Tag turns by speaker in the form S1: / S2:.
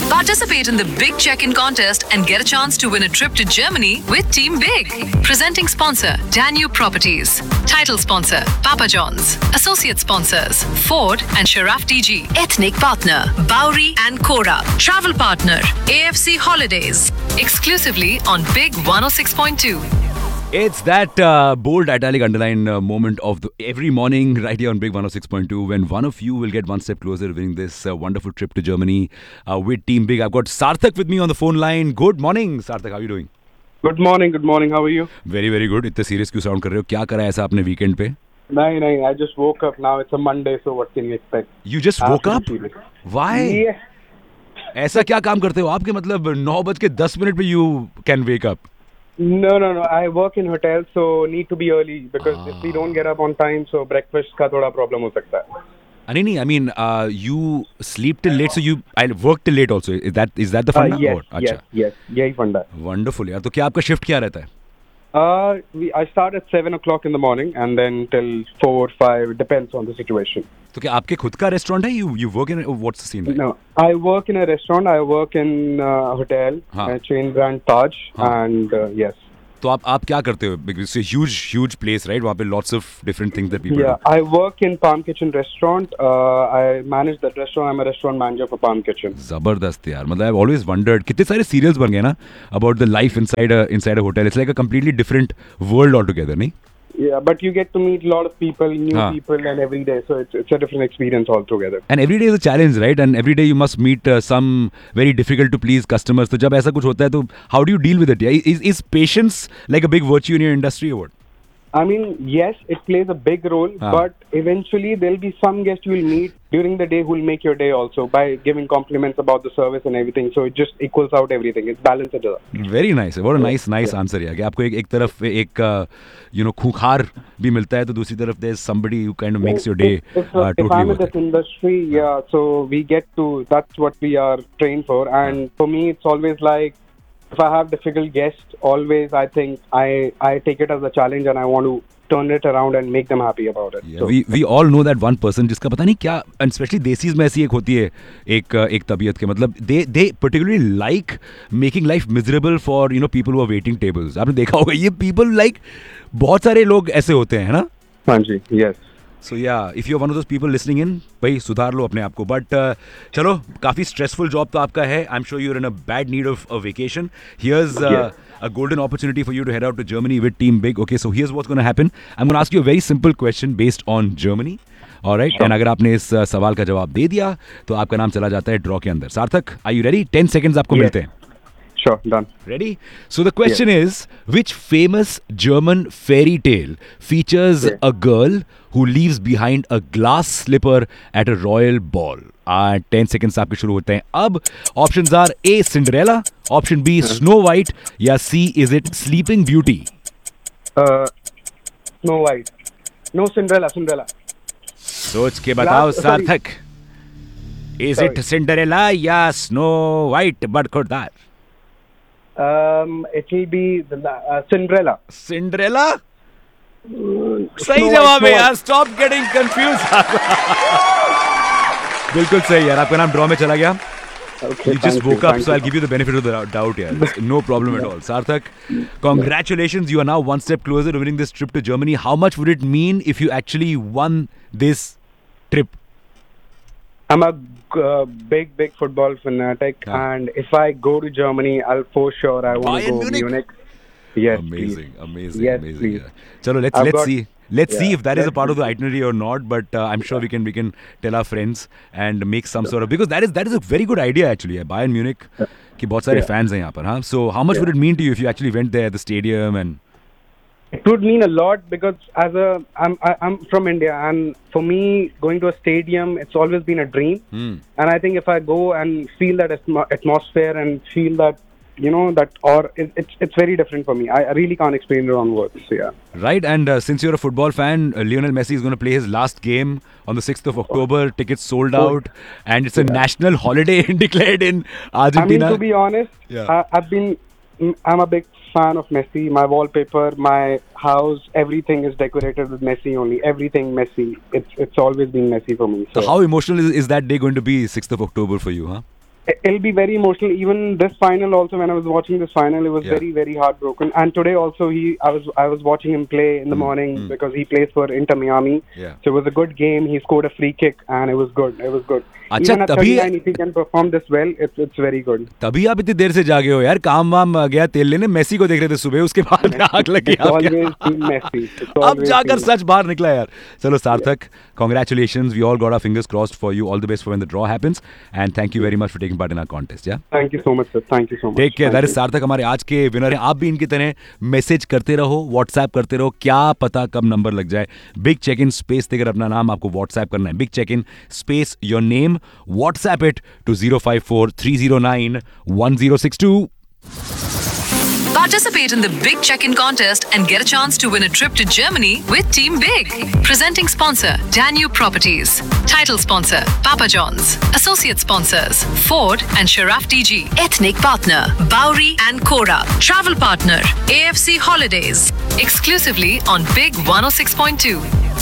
S1: Participate in the Big Check-in contest and get a chance to win a trip to Germany with Team Big. Presenting sponsor, Danube Properties. Title sponsor, Papa John's. Associate sponsors, Ford and Sharaf DG. Ethnic partner, Bowery and Cora. Travel partner, AFC Holidays. Exclusively on Big 106.2.
S2: It's that bold, italic, underline moment of every morning right here on Big 106.2 when one of you will get one step closer to winning this wonderful trip to Germany with Team Big. I've got Sarthak with me on the phone line. Good morning, Sarthak. How are you doing?
S3: Good morning. How are you?
S2: Very, very good. इतने serious क्यों sound कर रहे हो? क्या करा ऐसा आपने weekend पे?
S3: नहीं. I just woke up now. It's a Monday, so what can you expect?
S2: You just woke up? Why?
S3: Yeah.
S2: ऐसा क्या काम करते हो आपके मतलब 9:10 पे you can wake up?
S3: No. I work in hotels, so need to be early because if we don't get up on time, so breakfast का थोड़ा problem हो सकता है.
S2: नहीं. I mean, you sleep till late, so I work till late also. Is that the funda?
S3: Yes. यही फंडा है.
S2: Wonderful यार. तो क्या आपका shift क्या रहता है?
S3: I start at 7 o'clock in the morning and then till 4, 5, it depends on the situation.
S2: तो क्या आपके खुद का restaurant है? You work in what's the scene? Like?
S3: No, I work in a restaurant. I work in a hotel, a chain brand Taj, and yes.
S2: तो आप क्या करते हो? Because it's a huge place, right? वहाँ पे lots of different things that people do.
S3: I work in Palm Kitchen restaurant. I manage that restaurant. I'm a restaurant manager for Palm Kitchen.
S2: जबरदस्त यार. मतलब I've always wondered कितने सारे serials बन गए ना about the life inside a hotel. It's like a completely different world altogether, नहीं?
S3: Yeah, but you get to meet a lot of people, new people, and every day, so it's a different experience altogether.
S2: And every day is a challenge, right? And every day you must meet some very difficult to please customers. So जब ऐसा कुछ होता है तो how do you deal with it? Is patience like a big virtue in your industry or what?
S3: I mean, yes, it plays a big role, but eventually there'll be some guests you will meet during the day who will make your day also by giving compliments about the service and everything. So it just equals out everything. It's balanced it out.
S2: Very nice. What a nice answer है कि आपको एक तरफ एक खूंखार भी मिलता है तो दूसरी तरफ there's somebody who kind of makes your day totally
S3: if I'm in
S2: worth
S3: this industry, so we get to, that's what we are trained for. And for me, it's always like, if I have difficult guests, always I think I take it as a challenge and I want to turn it around and make them happy about it.
S2: Yeah, so, we all know that one person जिसका पता नहीं क्या, and especially desis में ऐसी एक होती है एक तबीयत के मतलब they particularly like making life miserable for people who are waiting tables. आपने देखा होगा ये people like बहुत सारे लोग ऐसे होते हैं ना?
S3: हाँ जी, yes.
S2: So yeah, if you're one of those people listening in, भाई सुधार लो अपने आप को. But चलो, काफी stressful job तो आपका है. I'm sure you're in a bad need of a vacation. Here's a golden opportunity for you to head out to Germany with Team Big. Okay, so here's what's going to happen. I'm going to ask you a very simple question based on Germany. Alright, and अगर आपने इस सवाल का जवाब दे दिया तो आपका नाम चला जाता है ड्रॉ के अंदर. सार्थक, are you ready? 10 seconds आपको मिलते हैं.
S3: Sure, done.
S2: Ready? So the question is, which famous German fairy tale features a girl who leaves behind a glass slipper at a royal ball? 10 seconds आपके शुरू होते हैं अब. Options are A. Cinderella, Option B. Snow White, या C. Is it Sleeping Beauty?
S3: Snow White. No, Cinderella.
S2: सोच के बताओ सार्थक. Is it Cinderella या Snow White? But खुरदार.
S3: It will be Cinderella.
S2: Cinderella? सही जवाब है यार. Stop getting confused. बिल्कुल सही यार. आपका नाम ड्रॉ में चला गया.
S3: Okay,
S2: you just woke up, so I'll give you the benefit of the doubt here. No problem at all. Sarthak, congratulations. You are now one step closer to winning this trip to Germany. How much would it mean if you actually won this trip?
S3: I'm a big football fanatic, and if I go to Germany, I'll for sure I want to go to Munich. Yes,
S2: amazing.
S3: Yes,
S2: amazing.
S3: please.
S2: Yeah. Chalo, let's see. Let's see if that is a part of the itinerary or not. But I'm sure we can tell our friends and make some sort of, because that is a very good idea actually. Bayern Munich, कि बहुत सारे fans हैं यहाँ पर, हाँ. So how much would it mean to you if you actually went there at the stadium and?
S3: It would mean a lot because I'm from India, and for me going to a stadium, it's always been a dream. And I think if I go and feel that atmosphere and feel that it's very different for me. I really can't explain it on words. Yeah.
S2: Right, and since you're a football fan, Lionel Messi is going to play his last game on the 6th of October. Tickets sold out, and it's a national holiday declared in Argentina.
S3: I mean, to be honest, I'm a big fan of Messi. My wallpaper, my house, everything is decorated with Messi only. Everything Messi. It's always been Messi for me.
S2: So how emotional is that day going to be, 6th of October for you, huh?
S3: It'll be very emotional. Even this final also, when I was watching this final, it was
S2: Yeah.
S3: very, very heartbroken. And today also, I was watching him play in the morning because he plays for Inter Miami.
S2: Yeah.
S3: So it was a good game. He scored a free kick, and it was good. It was good.
S2: अच्छा,
S3: Even at
S2: तभी
S3: 39, if he can perform this well, it's very good.
S2: तभी आप इतनी देर से जागे हो यार, काम वाम गया तेल लेने, मेसी को देख रहे थे सुबह, उसके बाद आग लगी
S3: It's always
S2: आपके।
S3: been Messi. It's
S2: अब
S3: always
S2: जाकर
S3: been
S2: सच बाहर निकला यार। चलो सार्थक, congratulations, we all got our fingers crossed for you, all the best for when the draw happens, and thank you very much for taking part in our contest, yeah?
S3: Thank you so much, sir. Thank you so much.
S2: Take care.
S3: Thank
S2: that is
S3: you.
S2: सार्थक, हमारे आज के winner हैं। आप भी इनकी तरह message करते रहो, व्हाट्सएप करते रहो, क्या पता कब नंबर लग जाए। बिग चेक इन स्पेस देकर अपना नाम आपको व्हाट्सएप करना है, big check in space your name, WhatsApp it to 054-309-1062।
S1: Participate in the Big Check-in contest and get a chance to win a trip to Germany with Team Big. Presenting sponsor, Danube Properties. Title sponsor, Papa John's. Associate sponsors, Ford and Sharaf DG. Ethnic partner, Bowery and Cora. Travel partner, AFC Holidays. Exclusively on Big 106.2.